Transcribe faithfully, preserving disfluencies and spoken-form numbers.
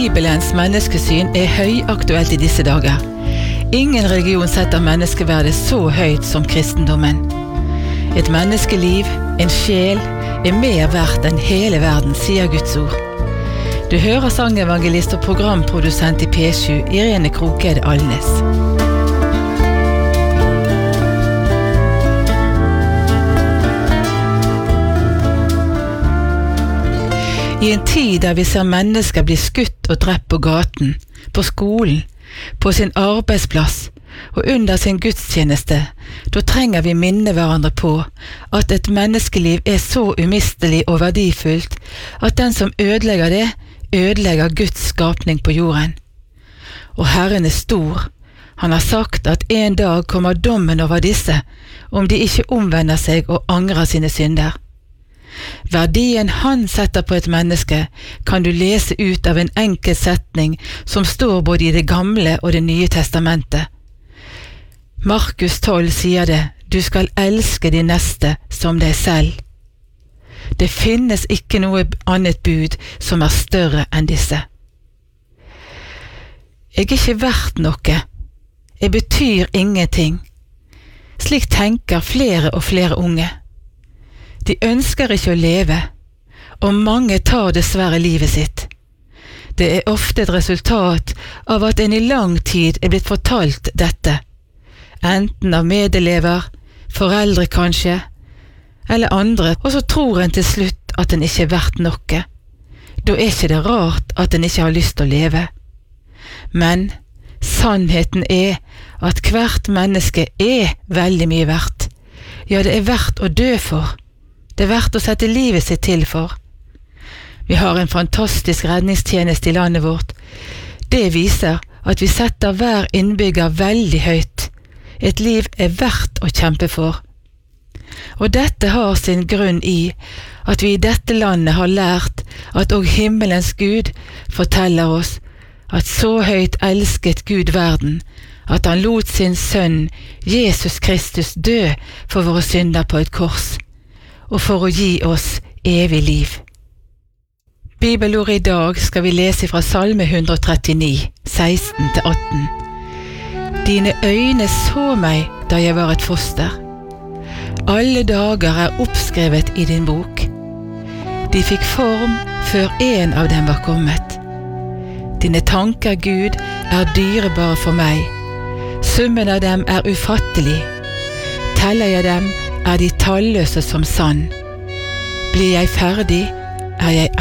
Bibelens menneskesyn er høyaktuelt i disse dager. Ingen religion setter menneskeverdet så høyt som kristendommen. Et menneskeliv, en sjel, er mer verdt enn hele verden, sier Guds ord. Du hører sangevangelist og programprodusent i P sju, Irene Krokede Alnes. I en tid der vi ser mennesker bli skutt og drept på gaten, på skolen, på sin arbeidsplass og under sin gudstjeneste, da trenger vi minne hverandre på at et menneskeliv er så umistelig og verdifullt at den som ødelegger det, ødelegger Guds skapning på jorden. Og Herren er stor. Han har sagt at en dag kommer dommen over disse, om de ikke omvender seg og angrer sine synder. Verdien han setter på et menneske kan du lese ut av en enkel setning som står både i det gamle og det nye testamentet. Markus tolv sier det, du skal elske din neste som deg selv. Det finnes ikke noe annet bud som er større enn disse. Jeg er ikke verdt noe. Jeg betyr ingenting. Slik tenker flere og flere unge. De ønsker ikke å leve, og mange tar dessverre livet sitt. Det er ofte et resultat av at en i lang tid er blitt fortalt dette, enten av medelever, foreldre kanskje, eller andre, og så tror en til slutt at en ikke er verdt noe. Da er ikke det rart at en ikke har lyst til å leve. Men sannheten er at hvert menneske er veldig mye verdt. Ja, det er verdt å dø for. Det er verdt å sette livet sitt til for. Vi har en fantastisk redningstjeneste i landet vårt. Det viser at vi setter hver innbygger veldig høyt. Et liv er verdt å kjempe for. Og dette har sin grunn i at vi i dette landet har lært at og himmelens Gud forteller oss at så høyt elsket Gud verden, at han lot sin sønn Jesus Kristus dø for våre synder på et kors, og for å gi oss evig liv. Bibelordet i dag skal vi lese fra Salme one thirty-nine, seksten til atten. Dine øyne så meg da jeg var et foster. Alle dager er oppskrevet i din bok. De fikk form før en av dem var kommet. Dine tanker, Gud, er dyrebare for meg. Summen av dem er ufattelig. Teller jeg dem, er de talløse som sand. Blir jeg ferdig, er jeg